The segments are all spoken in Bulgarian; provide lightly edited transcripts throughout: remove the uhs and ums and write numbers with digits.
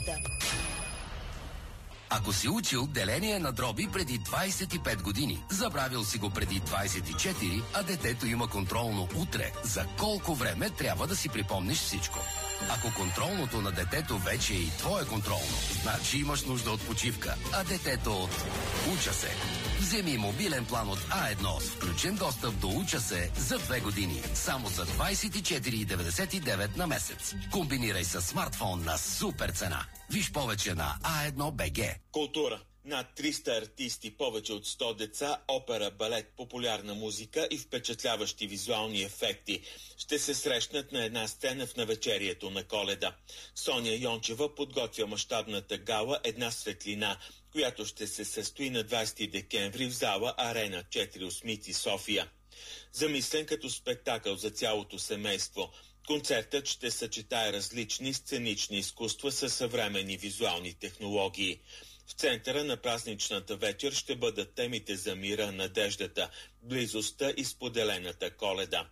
надежда. Ако си учил деление на дроби преди 25 години, забравил си го преди 24, а детето има контролно утре, за колко време трябва да си припомниш всичко? Ако контролното на детето вече е и твое контролно, значи имаш нужда от почивка, а детето от Уча се. Вземи мобилен план от А1 с включен достъп до Уча се за 2 години, само за 24,99 на месец. Комбинирай с смартфон на супер цена. Виж повече на A1BG. Култура. Над 300 артисти, повече от 100 деца, опера, балет, популярна музика и впечатляващи визуални ефекти ще се срещнат на една сцена в навечерието на Коледа. Соня Йончева подготвя мащабната гала "Една светлина", която ще се състои на 20 декември в зала Арена 4 Осмици, София. Замислен като спектакъл за цялото семейство, концертът ще съчетае различни сценични изкуства със съвременни визуални технологии. В центъра на празничната вечер ще бъдат темите за мира, надеждата, близостта и споделената Коледа.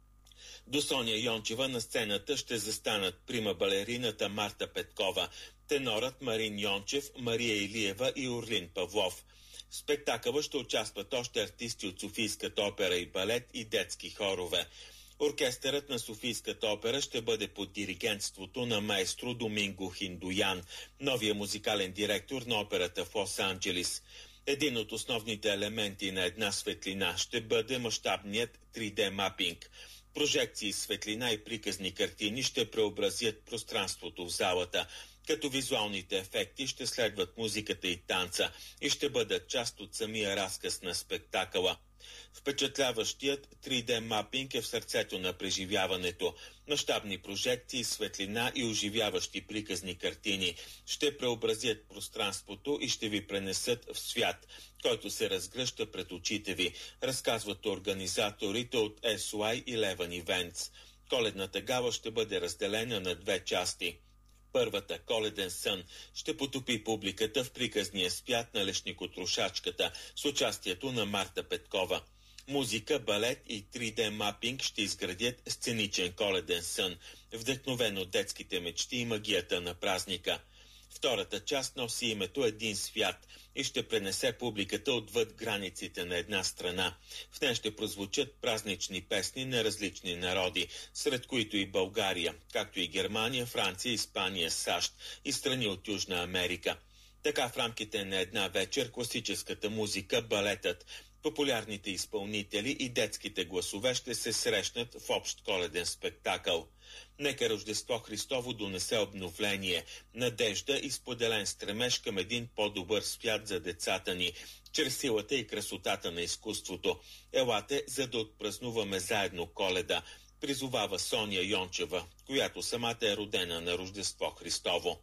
До Соня Йончева на сцената ще застанат прима балерината Марта Петкова, тенорът Марин Йончев, Мария Илиева и Орлин Павлов. В спектакъла ще участват още артисти от Софийската опера и балет и детски хорове. Оркестърът на Софийската опера ще бъде под диригентството на маестро Доминго Хиндуян, новия музикален директор на операта в Лос-Анджелис. Един от основните елементи на "Една светлина" ще бъде мащабният 3D мапинг. Прожекции, светлина и приказни картини ще преобразят пространството в залата, като визуалните ефекти ще следват музиката и танца и ще бъдат част от самия разказ на спектакъла. Впечатляващият 3D мапинг е в сърцето на преживяването. Мащабни прожекции, светлина и оживяващи приказни картини ще преобразят пространството и ще ви пренесат в свят, който се разгръща пред очите ви, разказват организаторите от SY Eleven Events. Коледната гала ще бъде разделена на 2 части. Първата, "Коледен сън", ще потопи публиката в приказния свят на Лешникотрошачката с участието на Марта Петкова. Музика, балет и 3D мапинг ще изградят сценичен коледен сън, вдъхновен от детските мечти и магията на празника. Втората част носи името "Един свят" и ще пренесе публиката отвъд границите на една страна. В нея ще прозвучат празнични песни на различни народи, сред които и България, както и Германия, Франция, Испания, САЩ и страни от Южна Америка. Така в рамките на една вечер класическата музика, балетът, популярните изпълнители и детските гласове ще се срещнат в общ коледен спектакъл. Нека Рождество Христово донесе обновление, надежда и споделен стремеж към един по-добър свят за децата ни, чрез силата и красотата на изкуството. Елате, за да отпразнуваме заедно Коледа, призовава Соня Йончева, която самата е родена на Рождество Христово.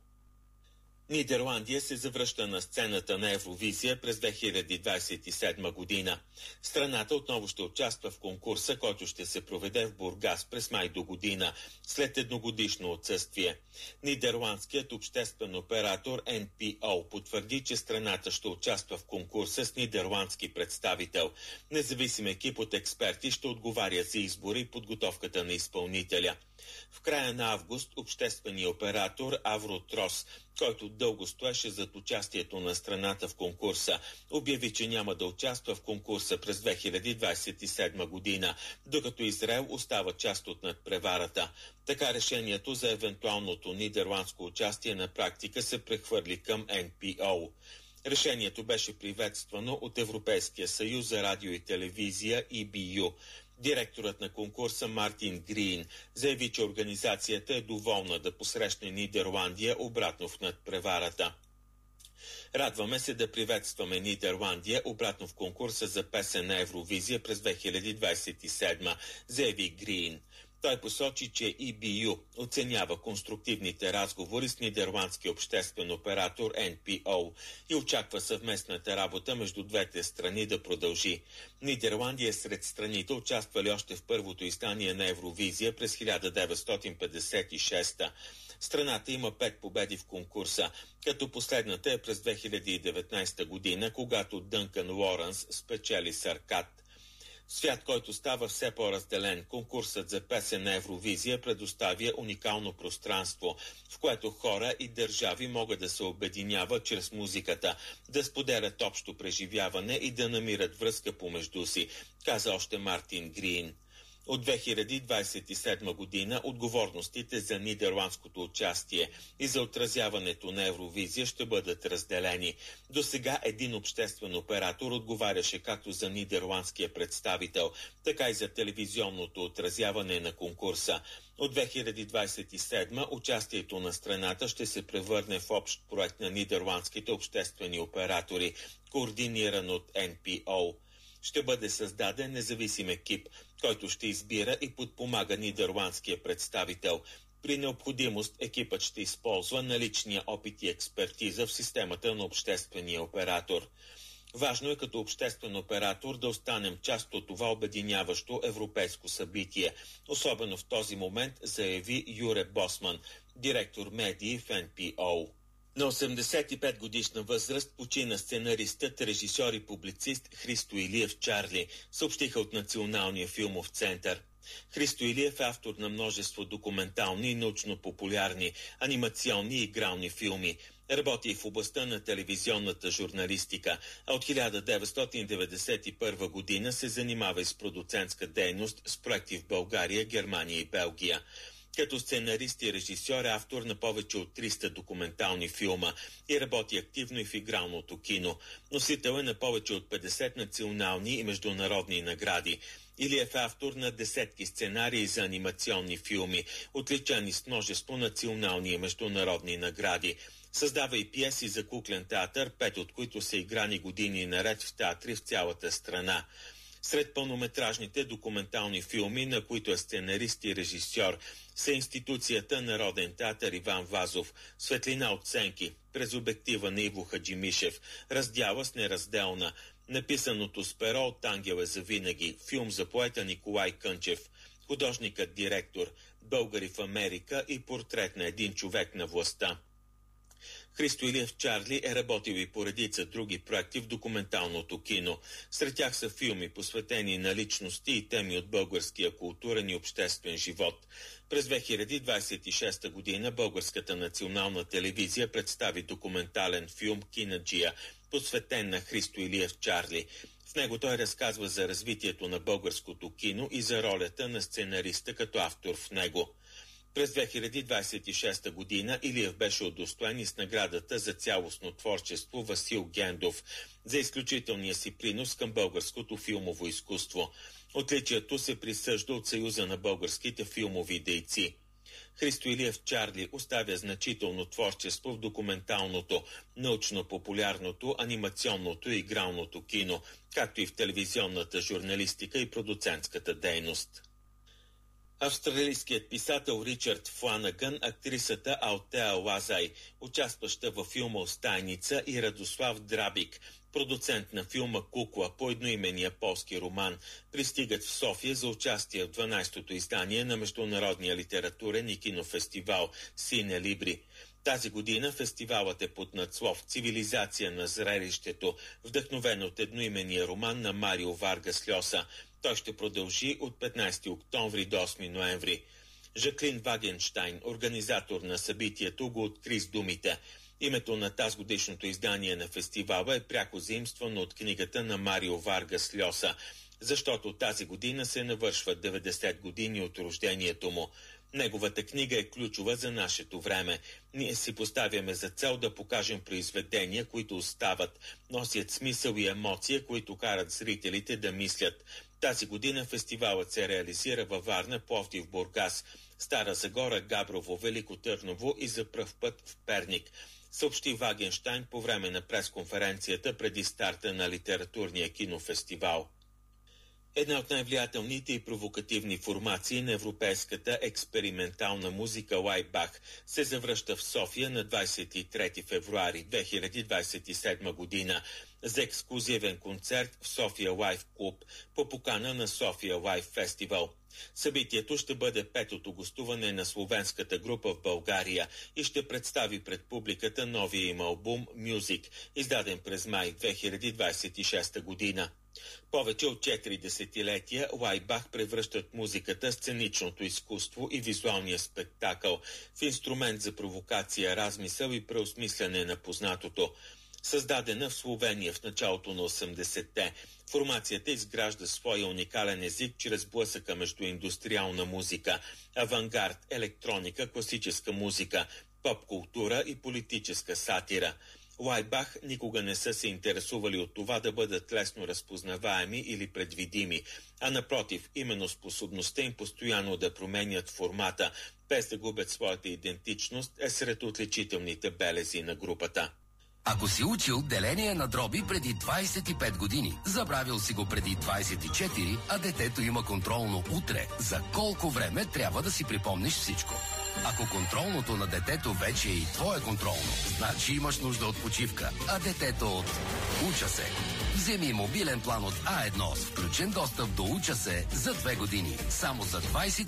Нидерландия се завръща на сцената на Евровизия през 2027 година. Страната отново ще участва в конкурса, който ще се проведе в Бургас през май до година, след едногодишно отсъствие. Нидерландският обществен оператор NPO потвърди, че страната ще участва в конкурса с нидерландски представител. Независим екип от експерти ще отговаря за избора и подготовката на изпълнителя. В края на август общественият оператор Авротрос, който дълго стоеше зад участието на страната в конкурса, обяви, че няма да участва в конкурса през 2027 година, докато Израел остава част от надпреварата. Така решението за евентуалното нидерландско участие на практика се прехвърли към NPO. Решението беше приветствано от Европейския съюз за радио и телевизия EBU. Директорът на конкурса Мартин Грин заяви, че организацията е доволна да посрещне Нидерландия обратно в надпреварата. Радваме се да приветстваме Нидерландия обратно в конкурса за песен на Евровизия през 2027, заяви Грин. Той посочи, че EBU оценява конструктивните разговори с нидерландски обществен оператор NPO и очаква съвместната работа между двете страни да продължи. Нидерландия е сред страните, участвали още в първото издание на Евровизия през 1956. Страната има 5 победи в конкурса, като последната е през 2019 година, когато Дънкан Лоренс спечели Саркат. Свят, който става все по-разделен, конкурсът за песен на Евровизия предоставя уникално пространство, в което хора и държави могат да се обединяват чрез музиката, да споделят общо преживяване и да намират връзка помежду си, каза още Мартин Грин. От 2027 година отговорностите за нидерландското участие и за отразяването на Евровизия ще бъдат разделени. До сега един обществен оператор отговаряше както за нидерландския представител, така и за телевизионното отразяване на конкурса. От 2027 участието на страната ще се превърне в общ проект на нидерландските обществени оператори, координиран от NPO. Ще бъде създаден независим екип, който ще избира и подпомага нидерландския представител. При необходимост екипът ще използва наличния опит и експертиза в системата на обществения оператор. Важно е като обществен оператор да останем част от това обединяващо европейско събитие, особено в този момент, заяви Юре Босман, директор медии в NPO. На 85 годишна възраст почина сценаристът, режисьор и публицист Христо Илиев Чарли, съобщиха от Националния филмов център. Христо Илиев е автор на множество документални и научно-популярни, анимационни и игрални филми. Работи в областта на телевизионната журналистика, а от 1991 година се занимава и с продуцентска дейност с проекти в България, Германия и Белгия. Като сценарист и режисьор е автор на повече от 300 документални филма и работи активно и в игралното кино. Носител е на повече от 50 национални и международни награди. Илиев е автор на десетки сценарии за анимационни филми, отличани с множество национални и международни награди. Създава и пиеси за куклен театър, 5 от които са играни години наред в театри в цялата страна. Сред пълнометражните документални филми, на които е сценарист и режисьор, са институцията Народен театър Иван Вазов, Светлина от сенки, през обектива на Иво Хаджимишев, Раздяла с неразделна, Написаното с перо от Ангел е завинаги, филм за поета Николай Кънчев, Художникът директор, Българи в Америка и Портрет на един човек на властта. Христо Илиев Чарли е работил и по редица други проекти в документалното кино. Сред тях са филми, посветени на личности и теми от българския културен и обществен живот. През 2026 година Българската национална телевизия представи документален филм «Кинаджия», посветен на Христо Илиев Чарли. В него той разказва за развитието на българското кино и за ролята на сценариста като автор в него. През 2026 година Илиев беше удостоен и с наградата за цялостно творчество Васил Гендов за изключителния си принос към българското филмово изкуство. Отличието се присъжда от Съюза на българските филмови дейци. Христо Илиев Чарли оставя значително творчество в документалното, научно-популярното, анимационното и игралното кино, както и в телевизионната журналистика и продуцентската дейност. Австралийският писател Ричард Фланаган, актрисата Алтеа Лазай, участваща във филма «Остайница», и Радослав Драбик, продуцент на филма «Кукла» по едноименния полски роман, пристигат в София за участие в 12-то издание на Международния литературен и кинофестивал Сине Либри. Тази година фестивалът е под надслов «Цивилизация на зрелището», вдъхновен от едноименния роман на Марио Варгас Льоса. Той ще продължи от 15 октомври до 8 ноември. Жаклин Вагенштайн, организатор на събитието, го откри с думите: името на тазгодишното издание на фестивала е пряко заимствано от книгата на Марио Варгас Льоса, защото тази година се навършват 90 години от рождението му. Неговата книга е ключова за нашето време. Ние си поставяме за цел да покажем произведения, които остават, носят смисъл и емоция, които карат зрителите да мислят. Тази година фестивалът се реализира във Варна, Пловдив, Бургас, Стара Загора, Габрово, Велико Търново и за пръв път в Перник, съобщи Вагенштайн по време на пресконференцията преди старта на литературния кинофестивал. Една от най-влиятелните и провокативни формации на европейската експериментална музика Лайбах се завръща в София на 23 февруари 2027 година за ексклузивен концерт в София Лайф Клуб по покана на София Лайф Фестивал. Събитието ще бъде петото гостуване на словенската група в България и ще представи пред публиката новия им албум «Music», издаден през май 2026 година. Повече от 4 десетилетия Лайбах превръщат музиката, сценичното изкуство и визуалния спектакъл в инструмент за провокация, размисъл и преосмисляне на познатото. Създадена в Словения в началото на 80-те, формацията изгражда своя уникален език чрез блъсъка между индустриална музика, авангард, електроника, класическа музика, поп-култура и политическа сатира. Лайбах никога не са се интересували от това да бъдат лесно разпознаваеми или предвидими, а напротив, именно способността им постоянно да променят формата, без да губят своята идентичност, е сред отличителните белези на групата. Ако си учил деление на дроби преди 25 години, забравил си го преди 24, а детето има контролно утре, за колко време трябва да си припомниш всичко? Ако контролното на детето вече е и твое контролно, значи имаш нужда от почивка, а детето от Уча се. Вземи мобилен план от А1 с включен достъп до Уча се за 2 години, само за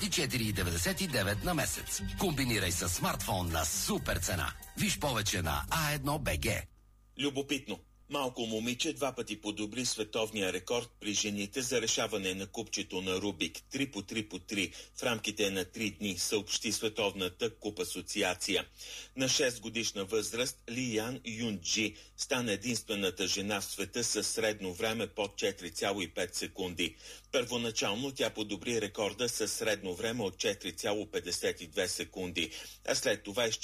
24,99 на месец. Комбинирай с смартфон на супер цена. Виж повече на A1BG. Любопитно. Малко момиче 2 пъти подобри световния рекорд при жените за решаване на купчето на Рубик 3 по 3 по 3 в рамките на 3 дни, съобщи Световната куп асоциация. На 6 годишна възраст Ли Ян Юнджи стана единствената жена в света със средно време под 4,5 секунди. Първоначално тя подобри рекорда със средно време от 4,52 секунди, а след това и с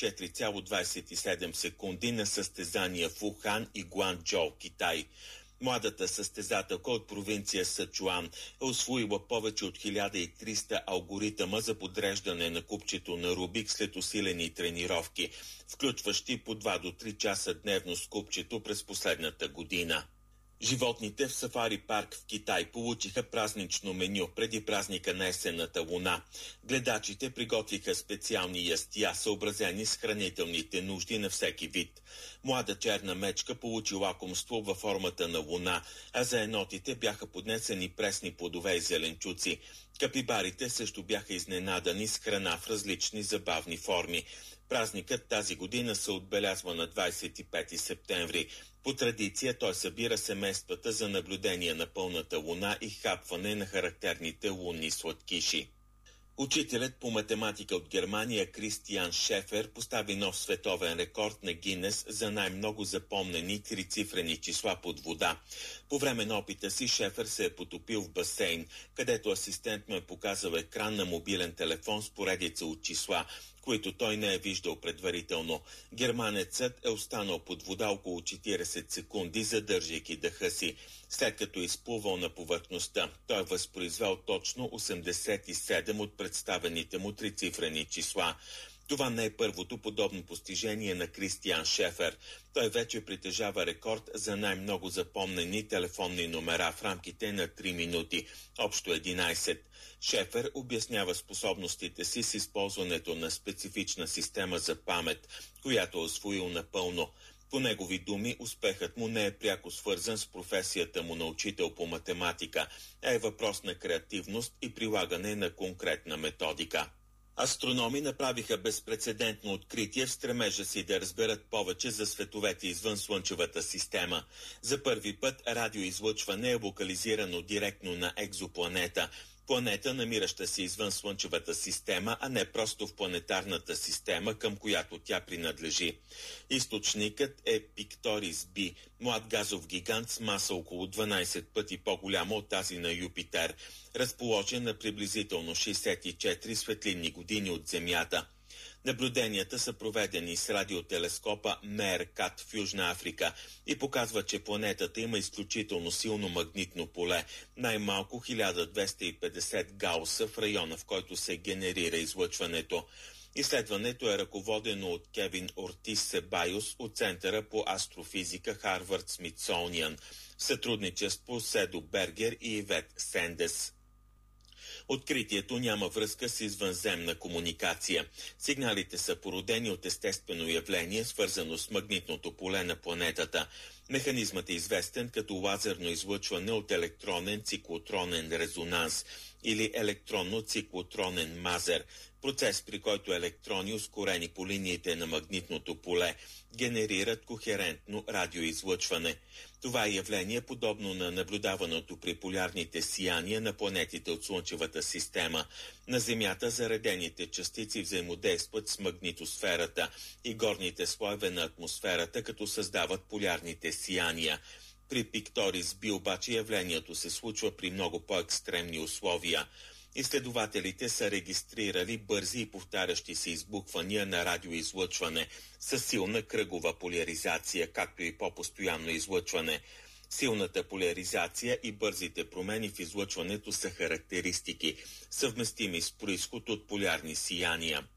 4,27 секунди на състезания в Ухан и Гуанчжоу, Китай. Младата състезателка от провинция Сачуан е усвоила повече от 1300 алгоритъма за подреждане на купчето на Рубик след усилени тренировки, включващи по 2 до 3 часа дневно с купчето през последната година. Животните в сафари парк в Китай получиха празнично меню преди празника на есенната луна. Гледачите приготвиха специални ястия, съобразени с хранителните нужди на всеки вид. Млада черна мечка получи лакомство във формата на луна, а за енотите бяха поднесени пресни плодове и зеленчуци. Капибарите също бяха изненадани с храна в различни забавни форми. Празникът тази година се отбелязва на 25 септември. По традиция той събира семействата за наблюдение на пълната луна и хапване на характерните лунни сладкиши. Учителят по математика от Германия Кристиан Шефер постави нов световен рекорд на Гинес за най-много запомнени трицифрени числа под вода. По време на опита си Шефер се е потопил в басейн, където асистент му е показал екран на мобилен телефон с поредица от числа, които той не е виждал предварително. Германецът е останал под вода около 40 секунди, задържайки дъха си. След като е изплувал на повърхността, той е възпроизвел точно 87 от представените му трицифрени числа. Това не е първото подобно постижение на Кристиан Шефер. Той вече притежава рекорд за най-много запомнени телефонни номера в рамките на 3 минути, общо 11. Шефер обяснява способностите си с използването на специфична система за памет, която е усвоил напълно. По негови думи, успехът му не е пряко свързан с професията му на учител по математика, а е въпрос на креативност и прилагане на конкретна методика. Астрономи направиха безпрецедентно откритие в стремежа си да разберат повече за световете извън Слънчевата система. За първи път радиоизлъчване е локализирано директно на екзопланета, планета, намираща се извън Слънчевата система, а не просто в планетарната система, към която тя принадлежи. Източникът е Пикторис Б, млад газов гигант с маса около 12 пъти по-голяма от тази на Юпитер, разположен на приблизително 64 светлинни години от Земята. Наблюденията са проведени с радиотелескопа Меркат в Южна Африка и показва, че планетата има изключително силно магнитно поле, най-малко 1250 гауса в района, в който се генерира излъчването. Изследването е ръководено от Кевин Ортис Себайос от Центъра по астрофизика Харвард Смитсониан в сътрудничество с Седо Бергер и Ивет Сендес. Откритието няма връзка с извънземна комуникация. Сигналите са породени от естествено явление, свързано с магнитното поле на планетата. Механизмът е известен като лазерно излъчване от електронен циклотронен резонанс или електронно-циклотронен мазер, процес, при който електрони, ускорени по линиите на магнитното поле, генерират кохерентно радиоизлъчване. Това е явление подобно на наблюдаваното при полярните сияния на планетите от Слънчевата система. На Земята заредените частици взаимодействат с магнитосферата и горните слоеве на атмосферата, като създават полярните сияния. При Пикторис B обаче явлението се случва при много по-екстремни условия. Изследователите са регистрирали бързи и повтарящи се избухвания на радиоизлъчване с силна кръгова поляризация, както и по-постоянно излъчване. Силната поляризация и бързите промени в излъчването са характеристики, съвместими с произход от полярни сияния.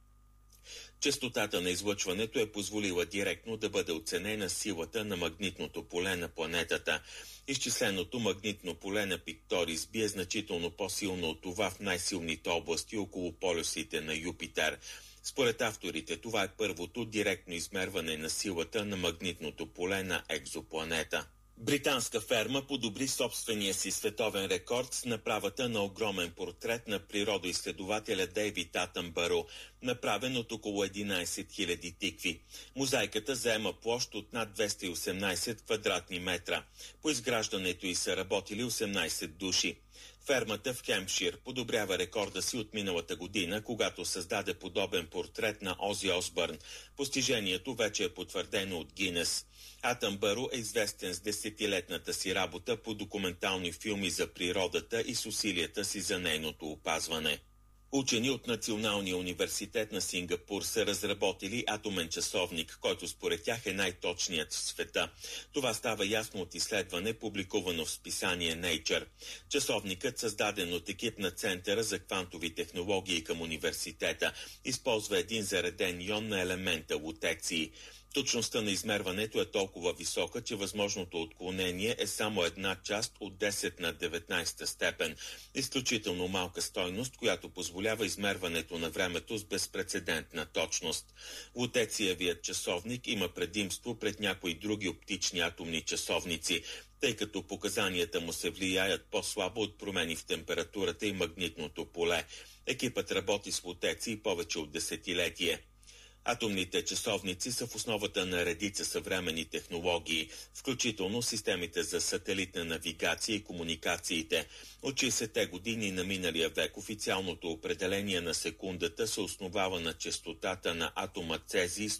Честотата на излъчването е позволила директно да бъде оценена силата на магнитното поле на планетата. Изчисленото магнитно поле на Пикторис B е значително по-силно от това в най-силните области около полюсите на Юпитер. Според авторите, това е първото директно измерване на силата на магнитното поле на екзопланета. Британска ферма подобри собствения си световен рекорд с направата на огромен портрет на природоизследователя Дейвид Атънбъро, направен от около 11 000 тикви. Мозайката заема площ от над 218 квадратни метра. По изграждането й са работили 18 души. Фермата в Хемпшир подобрява рекорда си от миналата година, когато създаде подобен портрет на Ози Осбърн. Постижението вече е потвърдено от Гинес. Атънбъро е известен с десетилетната си работа по документални филми за природата и с усилията си за нейното опазване. Учени от Националния университет на Сингапур са разработили атомен часовник, който според тях е най-точният в света. Това става ясно от изследване, публикувано в списание Nature. Часовникът, създаден от екип на Центъра за квантови технологии към университета, използва един зареден йон на елемента лутеций. Точността на измерването е толкова висока, че възможното отклонение е само една част от 10 на 19 степен. Изключително малка стойност, която позволява измерването на времето с безпрецедентна точност. Лутециевият часовник има предимство пред някои други оптични атомни часовници, тъй като показанията му се влияят по-слабо от промени в температурата и магнитното поле. Екипът работи с лутеции повече от десетилетие. Атомните часовници са в основата на редица съвременни технологии, включително системите за сателитна навигация и комуникациите. От 60-те години на миналия век официалното определение на секундата се основава на честотата на атома Цезий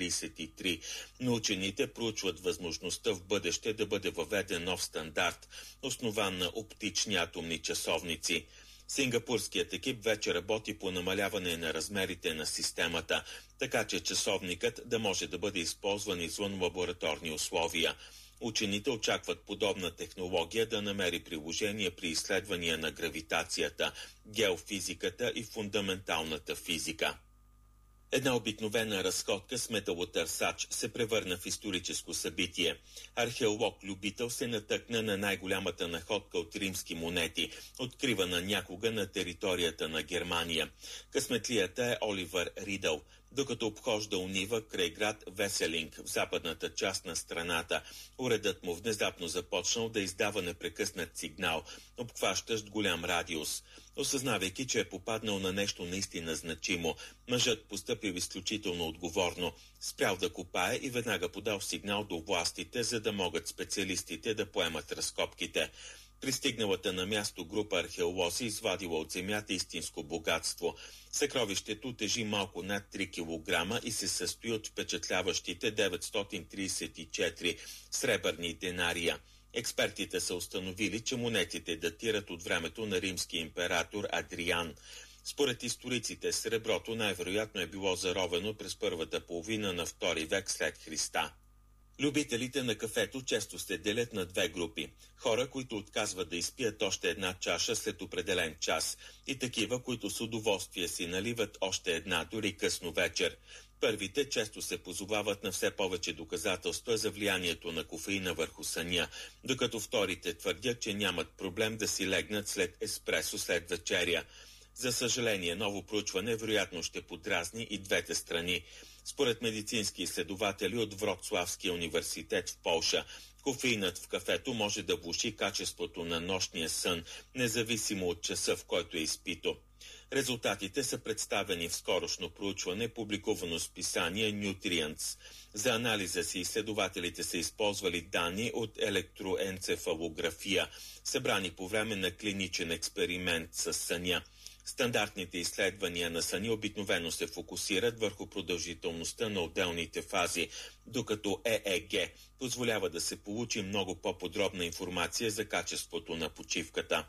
133, но учените проучват възможността в бъдеще да бъде въведен нов стандарт, основан на оптични атомни часовници. Сингапурският екип вече работи по намаляване на размерите на системата, така че часовникът да може да бъде използван извън лабораторни условия. Учените очакват подобна технология да намери приложение при изследвания на гравитацията, геофизиката и фундаменталната физика. Една обикновена разходка с металотърсач се превърна в историческо събитие. Археолог-любител се натъкна на най-голямата находка от римски монети, откривана някога на територията на Германия. Късметлията е Оливър Ридъл. Докато обхожда унива край град Веселинг в западната част на страната, уредът му внезапно започнал да издава непрекъснат сигнал, обхващащ голям радиус. Осъзнавайки, че е попаднал на нещо наистина значимо, мъжът постъпил изключително отговорно, спрял да копае и веднага подал сигнал до властите, за да могат специалистите да поемат разкопките. Пристигналата на място група археолози извадила от земята истинско богатство. Съкровището тежи малко над 3 кг и се състои от впечатляващите 934 сребърни денария. Експертите са установили, че монетите датират от времето на римския император Адриан. Според историците, среброто най-вероятно е било заровено през първата половина на 2 век след Христа. Любителите на кафето често се делят на две групи. Хора, които отказват да изпият още една чаша след определен час, и такива, които с удоволствие си наливат още една, дори късно вечер. Първите често се позовават на все повече доказателства за влиянието на кофеина върху съня, докато вторите твърдят, че нямат проблем да си легнат след еспресо след вечеря. За съжаление, ново проучване вероятно ще подразни и двете страни. Според медицински изследователи от Вроцлавския университет в Полша, кофеинът в кафето може да влоши качеството на нощния сън, независимо от часа, в който е изпито. Резултатите са представени в скорошно проучване, публикувано с писание Nutrients. За анализа си изследователите са използвали данни от електроенцефалография, събрани по време на клиничен експеримент с съня. Стандартните изследвания на съня обикновено се фокусират върху продължителността на отделните фази, докато ЕЕГ позволява да се получи много по-подробна информация за качеството на почивката.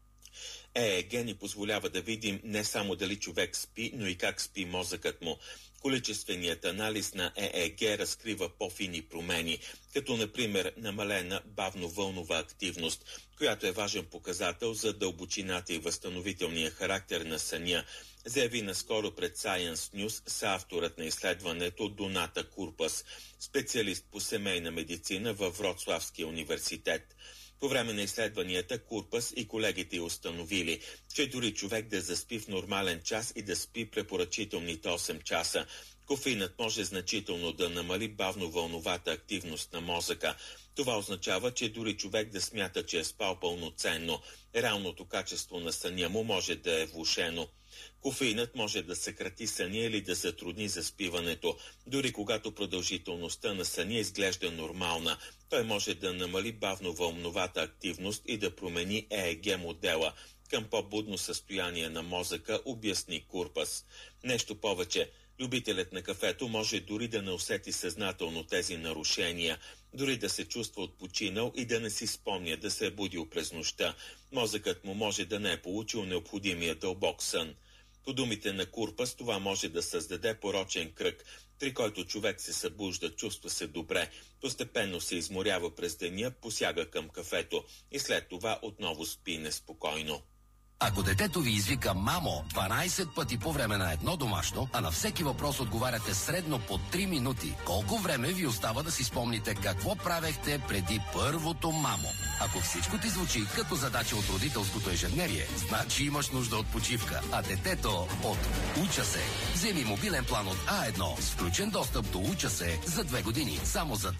ЕЕГ ни позволява да видим не само дали човек спи, но и как спи мозъкът му. Количественият анализ на ЕЕГ разкрива по-фини промени, като например намалена бавновълнова активност, която е важен показател за дълбочината и възстановителния характер на съня, заяви наскоро пред Science News съавторът на изследването Доната Курпас, специалист по семейна медицина във Вроцлавския университет. По време на изследванията Курпас и колегите установили, че дори човек да заспи в нормален час и да спи препоръчителните 8 часа, кофеинът може значително да намали бавновълновата активност на мозъка. Това означава, че дори човек да смята, че е спал пълноценно, реалното качество на съня му може да е влошено. Кофеинът може да съкрати съня или да затрудни заспиването. Дори когато продължителността на съня изглежда нормална, той може да намали бавновълновата активност и да промени ЕЕГ модела към по-будно състояние на мозъка, обясни Курпас. Нещо повече, любителят на кафето може дори да не усети съзнателно тези нарушения, дори да се чувства отпочинал и да не си спомня да се е будил през нощта. Мозъкът му може да не е получил необходимия дълбок сън. По думите на Курпас, това може да създаде порочен кръг, при който човек се събужда, чувства се добре, постепенно се изморява през деня, посяга към кафето и след това отново спи неспокойно. Ако детето ви извика «Мамо» 12 пъти по време на едно домашно, а на всеки въпрос отговаряте средно по 3 минути, колко време ви остава да си спомните какво правехте преди първото «Мамо»? Ако всичко ти звучи като задача от родителското ежедневие, значи имаш нужда от почивка, а детето от «Уча се». Вземи мобилен план от А1 с включен достъп до «Уча се» за 2 години, само за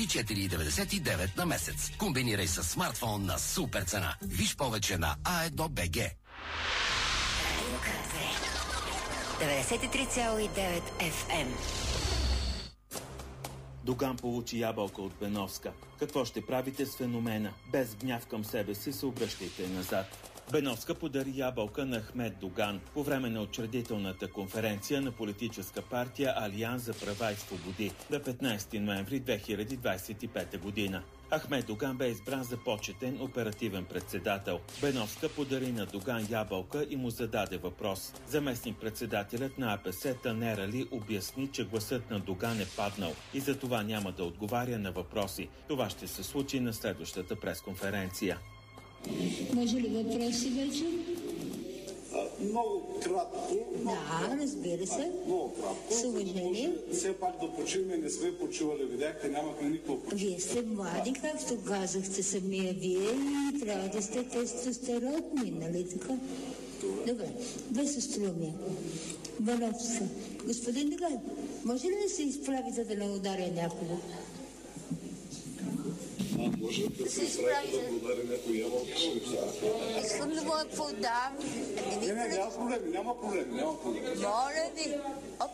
24,99 на месец. Комбинирай с смартфон на супер цена. Виж повече на A1BG. 93,9 FM. Доган получи ябълка от Беновска. Какво ще правите с феномена? Без гняв към себе си се обръщайте назад. Беновска подари ябълка на Ахмед Доган по време на учредителната конференция на политическа партия Алианс за права и свободи на 15 ноември 2025 година. Ахмед Доган бе избран за почетен оперативен председател. Беновска подари на Доган ябълка и му зададе въпрос. Заместник-председателят на АПС Танер Али обясни, че гласът на Доган е паднал и за това няма да отговаря на въпроси. Това ще се случи на следващата пресконференция. Може ли въпроси вече? Много кратко. Да, разбира се. Много кратко. С уважение. Все пак да почиваме, не сме почивали, видяхте, нямахме никакво почиване. Вие сте млади, както казахте самия вие, и трябва да сте тестостеронни, нали така? Добре, без остроумие. Бановска. Господин Доган, може ли да се изправите да не ударя някого? Може да се изправи да удари някой ябълка. Искам да го подам. Няма проблеми. Моля ви. Оп.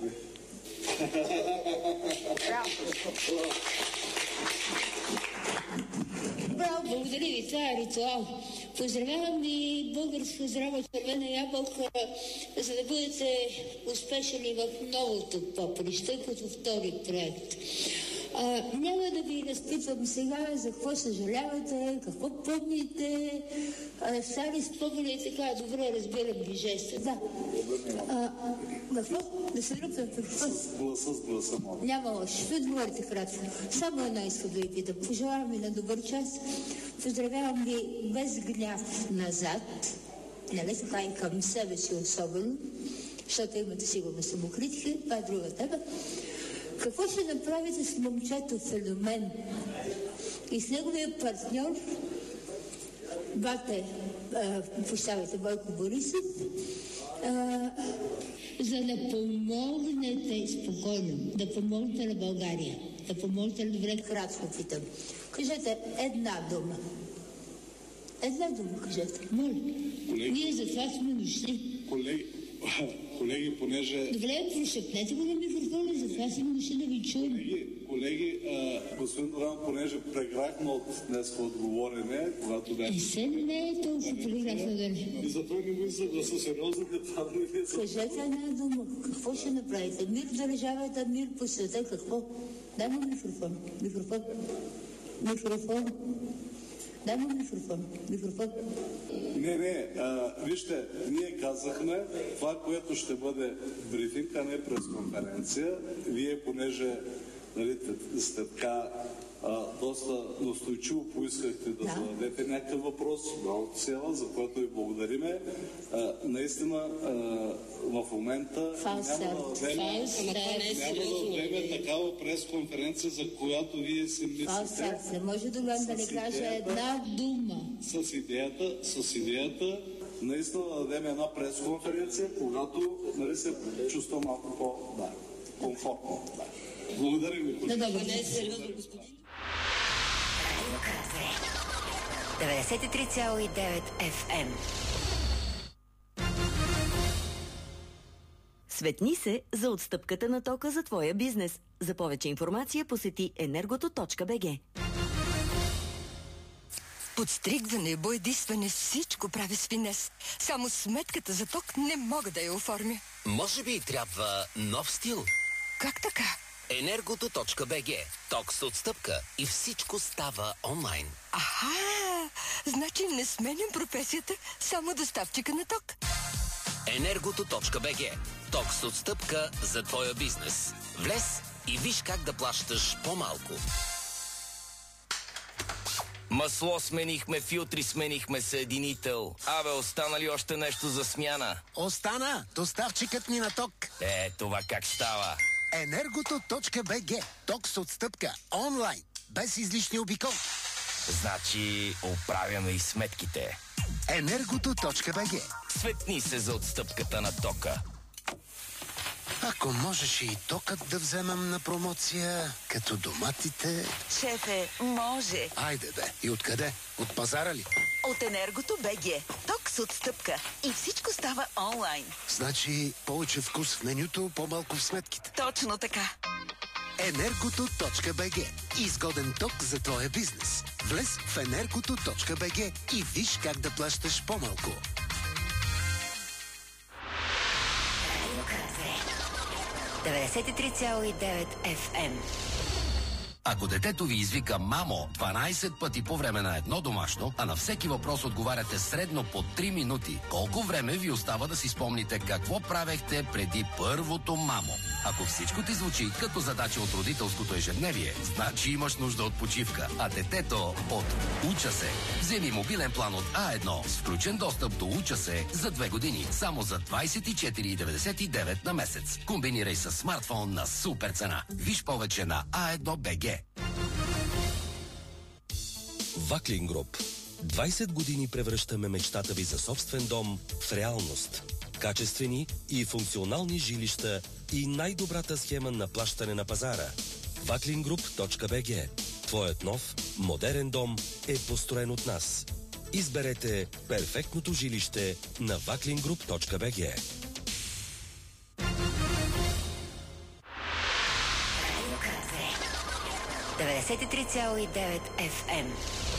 Браво, благодаря ви, това е ритуал. Поздравявам ви, българска здрава червена ябълка, за да бъдете успешни в новото поприще, като втори проект. Няма да ви разпитвам сега за какво съжалявате, какво помните, стари спомени и така, добре разбирам ви жеста. Да. Какво? Да се ръпвам какво? С гласа, моля. Няма лошо, ще отговорите кратко. Само едно искам да ви питам. Пожелавам ви на добър час. Поздравявам ви без гняв назад, нали така и към себе си особено. защото имате сигурно самокритика, това е друга тема. Какво ще направите с момчето Феномен и с неговия партньор Бойко Борисов, за да помогнете спокойно, да помогнете на България, да помогнете на добре кратко питам. Кажете една дума. Една дума кажете. Моля. Ние за това сме дошли. Колеги, понеже... Добре, прошепнете го на микрофона, за това сме дошли да ви чуем. Колеги, господин Горанов, понеже преграхна от днес отговорене, когато беше... Не е толкова преграхна да не. И затова не мисля да са сериозни това да не са... Кажете една дума. Какво ще направите? Мир в държавата, мир по света, какво? Дай му микрофон. Микрофон. Дай му микрофон. Вижте, ние казахме това, което ще бъде брифинг, а не пресконференция. Вие, понеже сте така доста настойчиво поискахте да зададете някакъв въпрос, за което ви благодариме. Наистина, в момента няма да дадем такава пресконференция, за която вие си мислите. Не може да ни каже една дума. С идеята наистина да дадем една пресконференция, когато се чувства малко по-комфортно. Благодаря ви. 93,9 FM. Светни се за отстъпката на тока за твоя бизнес. За повече информация посети energoto.bg. Подстригване, боядисване, всичко прави с финес. Само сметката за ток не мога да я оформя. Може би трябва нов стил? Как така? Energoto.bg. Ток с отстъпка и всичко става онлайн. Аха! Значи не сменям професията, само доставчика на ток. Energoto.bg. Ток с отстъпка за твоя бизнес. Влез и виж как да плащаш по-малко. Масло сменихме, филтри сменихме, съединител. Абе, остана ли още нещо за смяна? Остана! Доставчикът ни на ток. Това как става? Energoto.bg. Ток с отстъпка. Онлайн. Без излишни обиколки. Значи, оправяме и сметките. Energoto.bg. Светни се за отстъпката на тока. Ако можеше и токът да вземам на промоция, като доматите... Шефе, може. Айде бе. И откъде? От пазара ли? От Energoto.bg. Ток с отстъпка. И всичко става онлайн. Значи повече вкус в менюто, по-малко в сметките. Точно така. Energoto.bg. Изгоден ток за твоя бизнес. Влез в Energoto.bg и виж как да плащаш по-малко. 93,9 FM. Ако детето ви извика мамо 12 пъти по време на едно домашно, а на всеки въпрос отговаряте средно по 3 минути, колко време ви остава да си спомните какво правехте преди първото мамо? Ако всичко ти звучи като задача от родителското ежедневие, значи имаш нужда от почивка, а детето от Уча се. Вземи мобилен план от А1 с включен достъп до Уча се за 2 години, само за 24,99 на месец. Комбинирай с смартфон на супер цена. Виж повече на A1BG. Ваклин Груп. 20 години превръщаме мечтата ви за собствен дом в реалност. Качествени и функционални жилища и най-добрата схема на плащане на пазара. Vaklingroup.bg. Твоят нов, модерен дом е построен от нас. Изберете перфектното жилище на Vaklingroup.bg. .93,9 FM.